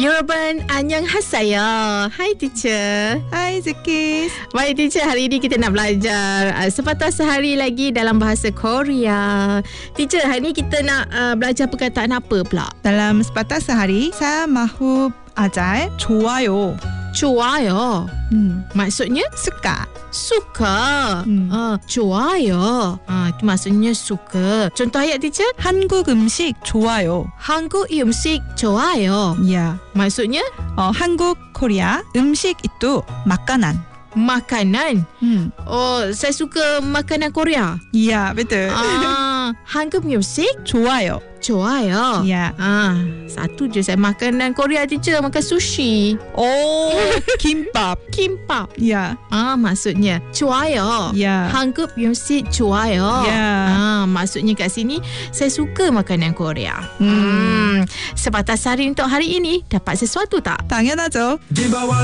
여러분 안녕하세요. Hai teacher. Hai Zekis. Baik teacher, hari ini kita nak belajar sepatah sehari lagi dalam bahasa Korea. Teacher, hari ini kita nak belajar perkataan apa pula? Dalam sepatah sehari, saya mahu ajar 좋아요. 좋아요. Maksudnya? Suka. suka. 좋아요. itu maksudnya suka. Contoh ayat teacher? 한국 음식 좋아요. 한국 음식 좋아요. Ya. Maksudnya? 한국, Korea, 음식 itu makanan. Makanan. Oh, saya suka makanan Korea. Ya, betul. 한국 음식 좋아요. 좋아요. Ya. Satu je saya makanan Korea teacher, makan sushi. Oh, kimbap. Kimbap. Ya. Maksudnya 좋아요. Ya. 한국 음식 좋아요. Ya. Maksudnya kat sini saya suka makanan Korea. Sepatah sehari untuk hari ini dapat sesuatu tak? 당연하죠.